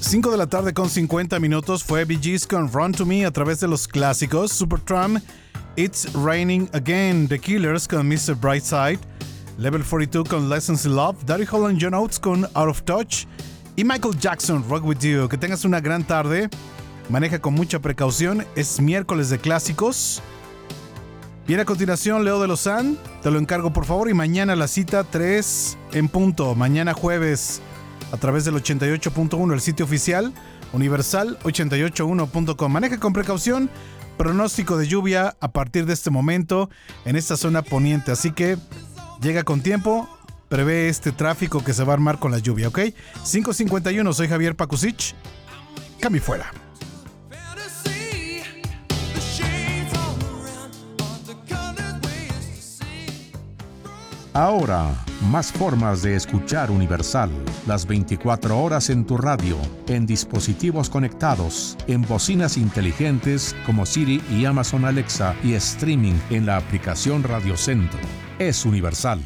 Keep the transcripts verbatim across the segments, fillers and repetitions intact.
cinco de la tarde con cincuenta minutos fue Bee Gees con Run to Me a través de los clásicos. Supertramp, It's Raining Again. The Killers con mister Brightside. Level cuarenta y dos con Lessons in Love. Daddy Holland John Oates con Out of Touch. Y Michael Jackson, Rock With You. Que tengas una gran tarde. Maneja con mucha precaución. Es miércoles de clásicos. Bien, a continuación, Leo de Lozán. Te lo encargo, por favor. Y mañana la cita tres en punto. Mañana jueves a través del ochenta y ocho punto uno, el sitio oficial universal ochenta y ocho uno punto com. Maneja con precaución. Pronóstico de lluvia a partir de este momento en esta zona poniente. Así que llega con tiempo. Prevé este tráfico que se va a armar con la lluvia, ¿ok? cinco cincuenta y uno, soy Javier Pakusich. Cambio fuera. Ahora, más formas de escuchar Universal. Las veinticuatro horas en tu radio, en dispositivos conectados, en bocinas inteligentes como Siri y Amazon Alexa y streaming en la aplicación Radio Centro. Es Universal.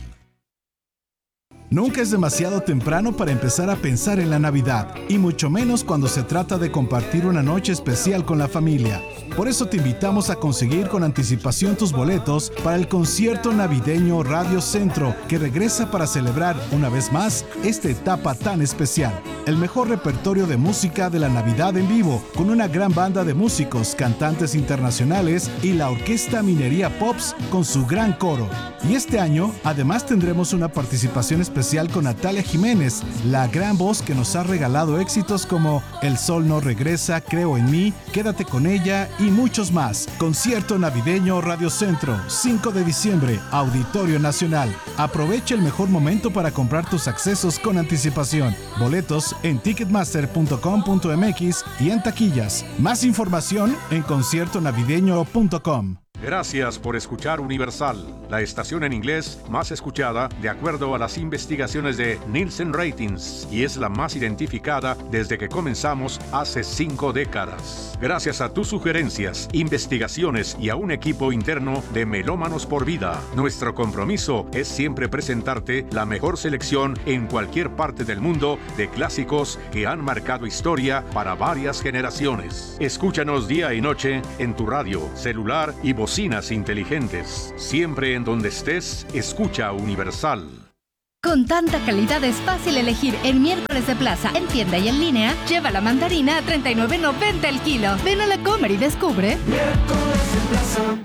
Nunca es demasiado temprano para empezar a pensar en la Navidad, y mucho menos cuando se trata de compartir una noche especial con la familia. Por eso te invitamos a conseguir con anticipación tus boletos para el concierto navideño Radio Centro, que regresa para celebrar una vez más esta etapa tan especial. El mejor repertorio de música de la Navidad en vivo, con una gran banda de músicos, cantantes internacionales y la Orquesta Minería Pops con su gran coro. Y este año, además, tendremos una participación especial con Natalia Jiménez, la gran voz que nos ha regalado éxitos como El Sol No Regresa, Creo en Mí, Quédate con Ella y muchos más. Concierto navideño Radio Centro, cinco de diciembre, Auditorio Nacional. Aprovecha el mejor momento para comprar tus accesos con anticipación. Boletos en ticketmaster punto com punto m x y en taquillas. Más información en concierto navideño punto com. Gracias por escuchar Universal, la estación en inglés más escuchada de acuerdo a las investigaciones de Nielsen Ratings, y es la más identificada desde que comenzamos hace cinco décadas. Gracias a tus sugerencias, investigaciones y a un equipo interno de Melómanos por Vida, nuestro compromiso es siempre presentarte la mejor selección en cualquier parte del mundo de clásicos que han marcado historia para varias generaciones. Escúchanos día y noche en tu radio, celular y voz. Bocinas inteligentes. Siempre en donde estés, escucha Universal. Con tanta calidad es fácil elegir en miércoles de plaza, en tienda y en línea. Lleva la mandarina a treinta y nueve noventa el kilo. Ven a la Comer y descubre. Miércoles de plaza.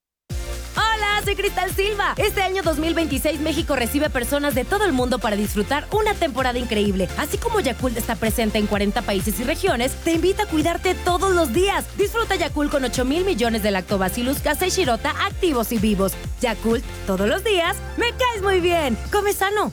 Soy Cristal Silva. Este año dos mil veintiséis México recibe personas de todo el mundo para disfrutar una temporada increíble. Así como Yakult está presente en cuarenta países y regiones, te invita a cuidarte todos los días. Disfruta Yakult con ocho mil millones de Lactobacillus casei shirota activos y vivos. Yakult, todos los días, me caes muy bien. Come sano.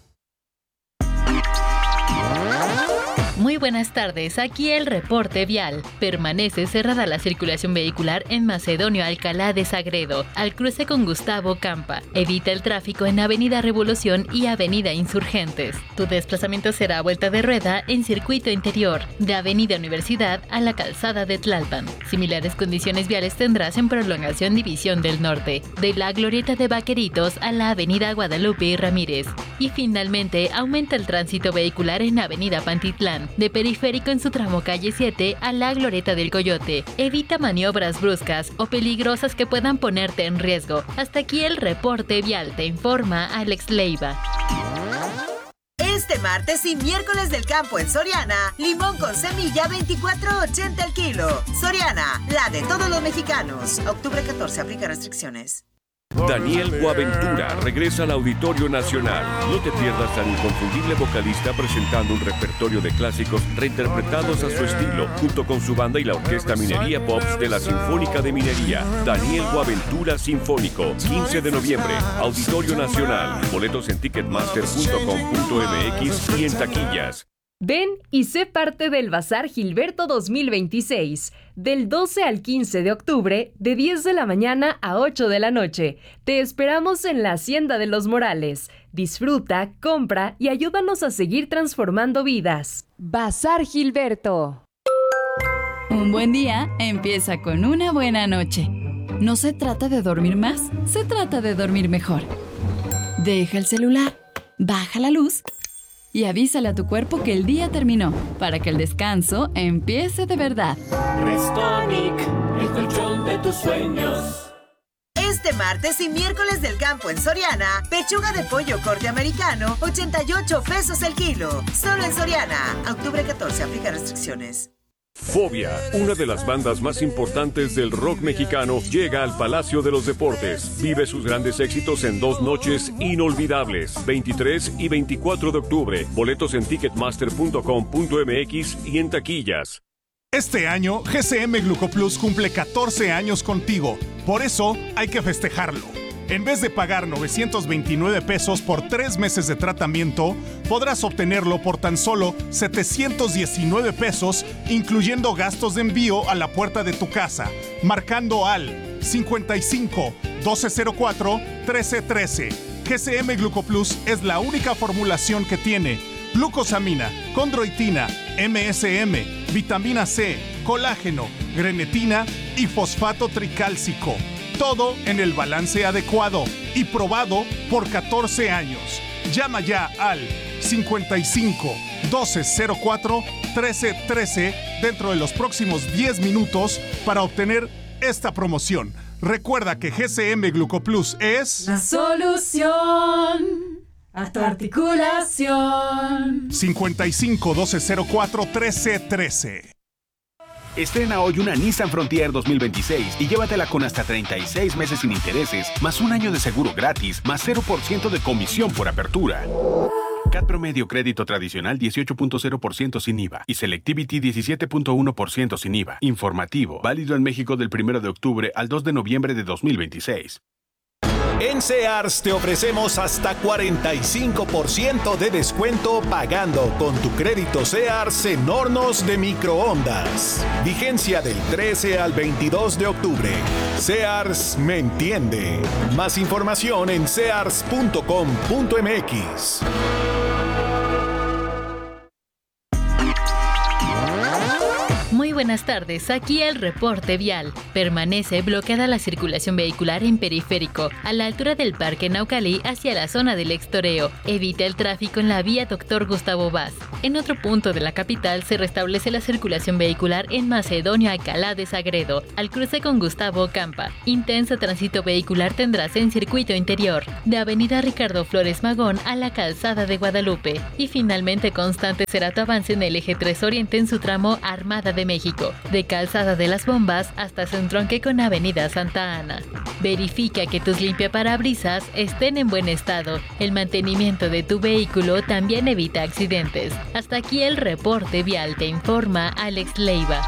Muy buenas tardes, aquí el reporte vial. Permanece cerrada la circulación vehicular en Macedonio Alcalá de Sagredo, al cruce con Gustavo Campa. Evita el tráfico en Avenida Revolución y Avenida Insurgentes. Tu desplazamiento será a vuelta de rueda en circuito interior, de Avenida Universidad a la calzada de Tlalpan. Similares condiciones viales tendrás en prolongación División del Norte, de la Glorieta de Vaqueritos a la Avenida Guadalupe y Ramírez. Y finalmente, aumenta el tránsito vehicular en Avenida Pantitlán, de Periférico en su tramo calle siete a la Glorieta del Coyote. Evita maniobras bruscas o peligrosas que puedan ponerte en riesgo. Hasta aquí el reporte vial, te informa Alex Leiva. Este martes y miércoles del campo en Soriana, limón con semilla veinticuatro ochenta el kilo. Soriana, la de todos los mexicanos. Octubre catorce, aplica restricciones. Daniel Boaventura regresa al Auditorio Nacional. No te pierdas al inconfundible vocalista presentando un repertorio de clásicos reinterpretados a su estilo, junto con su banda y la Orquesta Minería Pops de la Sinfónica de Minería. Daniel Boaventura Sinfónico, quince de noviembre, Auditorio Nacional. Boletos en ticketmaster punto com punto m x y en taquillas. Ven y sé parte del Bazar Gilberto dos mil veintiséis, del doce al quince de octubre, de diez de la mañana a ocho de la noche. Te esperamos en la Hacienda de los Morales. Disfruta, compra y ayúdanos a seguir transformando vidas. Bazar Gilberto. Un buen día empieza con una buena noche. No se trata de dormir más, se trata de dormir mejor. Deja el celular, baja la luz y avísale a tu cuerpo que el día terminó, para que el descanso empiece de verdad. Restonic, el colchón de tus sueños. Este martes y miércoles del campo en Soriana, pechuga de pollo corte americano, ochenta y ocho pesos el kilo. Solo en Soriana. Octubre catorce, aplica restricciones. Fobia, una de las bandas más importantes del rock mexicano, llega al Palacio de los Deportes. Vive sus grandes éxitos en dos noches inolvidables, veintitrés y veinticuatro de octubre. Boletos en ticketmaster punto com punto m x y en taquillas. Este año, G C M Glucoplus cumple catorce años contigo. Por eso, hay que festejarlo. En vez de pagar novecientos veintinueve pesos por tres meses de tratamiento, podrás obtenerlo por tan solo setecientos diecinueve pesos, incluyendo gastos de envío a la puerta de tu casa, marcando al cincuenta y cinco, doce cero cuatro, trece trece. G C M Glucoplus es la única formulación que tiene glucosamina, condroitina, M S M, vitamina C, colágeno, grenetina y fosfato tricálcico. Todo en el balance adecuado y probado por catorce años. Llama ya al cincuenta y cinco, doce cero cuatro, trece trece dentro de los próximos diez minutos para obtener esta promoción. Recuerda que G C M Glucoplus es la solución a tu articulación. cincuenta y cinco, doce cero cuatro, trece trece. Estrena hoy una Nissan Frontier dos mil veintiséis y llévatela con hasta treinta y seis meses sin intereses, más un año de seguro gratis, más cero por ciento de comisión por apertura. C A T promedio crédito tradicional dieciocho punto cero por ciento sin I V A y Selectivity diecisiete punto uno por ciento sin I V A. Informativo, válido en México del primero de octubre al dos de noviembre de dos mil veintiséis. En Sears te ofrecemos hasta cuarenta y cinco por ciento de descuento pagando con tu crédito Sears en hornos de microondas. Vigencia del trece al veintidós de octubre. Sears me entiende. Más información en sears punto com punto m x. Muy buenas tardes, aquí el reporte vial. Permanece bloqueada la circulación vehicular en Periférico, a la altura del Parque Naucalí hacia la zona del Extoreo. Evita el tráfico en la vía Doctor Gustavo Vaz. En otro punto de la capital se restablece la circulación vehicular en Macedonio Alcalá de Sagredo, al cruce con Gustavo Campa. Intenso tránsito vehicular tendrás en circuito interior, de Avenida Ricardo Flores Magón a la Calzada de Guadalupe. Y finalmente constante será tu avance en el eje tres Oriente en su tramo Armada de México, de Calzada de las Bombas hasta su entronque con Avenida Santa Ana. Verifica que tus limpiaparabrisas estén en buen estado. El mantenimiento de tu vehículo también evita accidentes. Hasta aquí el reporte vial, te informa Alex Leiva.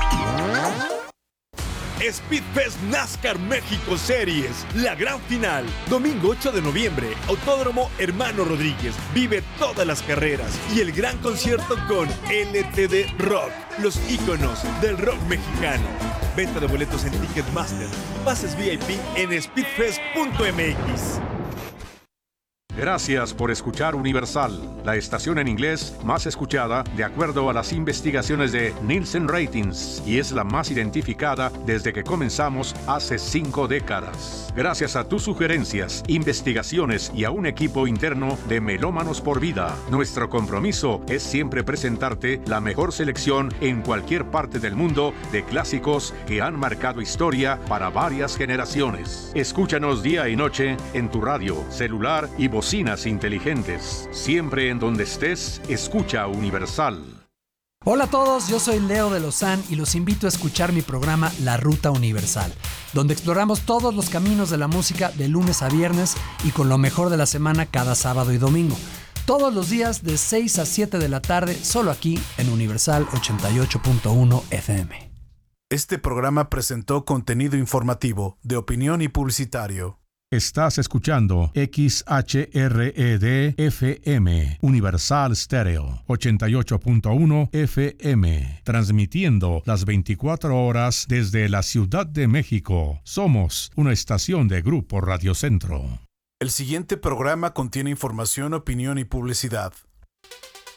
Speedfest NASCAR México Series, la gran final, domingo ocho de noviembre, Autódromo Hermano Rodríguez. Vive todas las carreras y el gran concierto con L T D Rock, los íconos del rock mexicano. Venta de boletos en Ticketmaster, pases V I P en speedfest punto m x. Gracias por escuchar Universal, la estación en inglés más escuchada de acuerdo a las investigaciones de Nielsen Ratings y es la más identificada desde que comenzamos hace cinco décadas. Gracias a tus sugerencias, investigaciones y a un equipo interno de Melómanos por Vida, nuestro compromiso es siempre presentarte la mejor selección en cualquier parte del mundo de clásicos que han marcado historia para varias generaciones. Escúchanos día y noche en tu radio, celular y voz. Bocinas inteligentes. Siempre en donde estés, escucha Universal. Hola a todos, yo soy Leo de Lozán y los invito a escuchar mi programa La Ruta Universal, donde exploramos todos los caminos de la música de lunes a viernes y con lo mejor de la semana cada sábado y domingo. Todos los días de seis a siete de la tarde, solo aquí en Universal ochenta y ocho punto uno F M. Este programa presentó contenido informativo, de opinión y publicitario. Estás escuchando X H R E D F M, Universal Stereo, ochenta y ocho punto uno F M, transmitiendo las veinticuatro horas desde la Ciudad de México. Somos una estación de Grupo Radio Centro. El siguiente programa contiene información, opinión y publicidad.